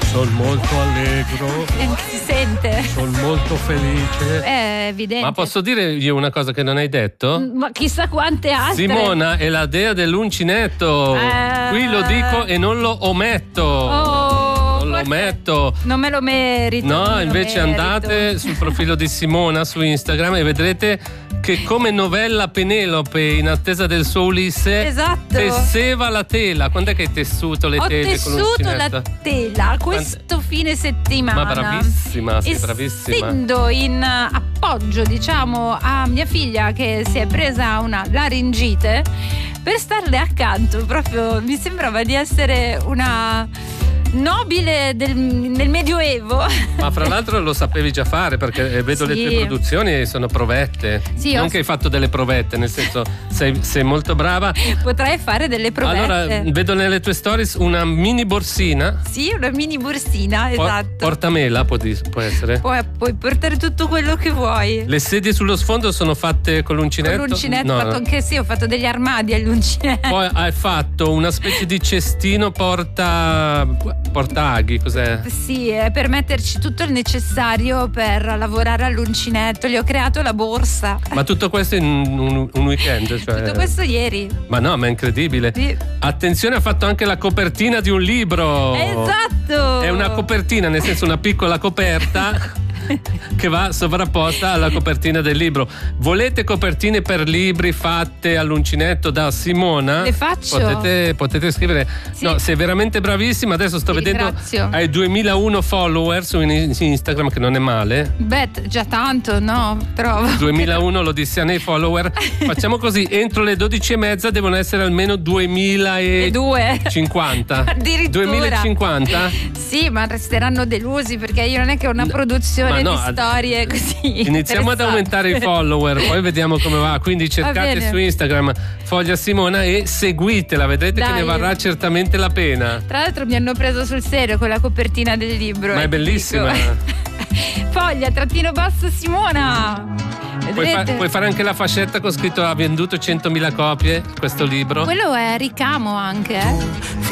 Sono molto allegro. Si sente. Sono molto felice. È evidente. Ma posso dire io una cosa che non hai detto? Ma chissà quante altre. Simona è la dea dell'uncinetto. Qui lo dico e non lo ometto. Non lo ometto. Non me lo merito. No, invece andate sul profilo di Simona su Instagram e vedrete che come novella Penelope in attesa del suo Ulisse, esatto, tesseva la tela. Quando è che hai tessuto le tele con l'uncinetto? Ho tessuto la tela questo fine settimana. Ma bravissima, sei bravissima. Essendo in appoggio, diciamo, a mia figlia che si è presa una laringite, per starle accanto proprio mi sembrava di essere una nobile nel Medioevo. Ma fra l'altro lo sapevi già fare, perché vedo le tue produzioni e sono provette. Sì, non che hai fatto delle provette, nel senso sei molto brava. Potrei fare delle provette. Allora vedo nelle tue stories una mini borsina. Sì, una mini borsina, esatto. Portamela può essere. Puoi portare tutto quello che vuoi. Le sedie sullo sfondo sono fatte con l'uncinetto? Con l'uncinetto, no, ho fatto anche sì, ho fatto degli armadi all'uncinetto. Poi hai fatto una specie di cestino portaghi, cos'è? Sì, per metterci tutto il necessario per lavorare all'uncinetto. Gli ho creato la borsa. Ma tutto questo in un weekend? Cioè... Tutto questo ieri. Ma no, ma è incredibile. Sì. Attenzione, ha fatto anche la copertina di un libro. Esatto. È una copertina, nel senso una piccola coperta che va sovrapposta alla copertina del libro. Volete copertine per libri fatte all'uncinetto da Simona? Le faccio. Potete scrivere. Sì. No, sei veramente bravissima. Adesso sto vedendo hai 2001 follower su Instagram, che non è male. Beh, già tanto, no? Trovo 2001 l'Odissea nei follower. Facciamo così, entro le 12:30 devono essere almeno 2050. Addirittura 2050? Sì, ma resteranno delusi, perché io non è che ho una produzione di storie così. Iniziamo ad aumentare i follower, poi vediamo come va. Quindi cercate su Instagram Foglia Simona e seguitela, vedrete che ne varrà certamente la pena. Tra l'altro mi hanno preso sul serio con la copertina del libro. Ma è bellissima. Foglia_ Simona. Puoi fare anche la fascetta con scritto ha venduto 100.000 copie questo libro. Quello è ricamo anche,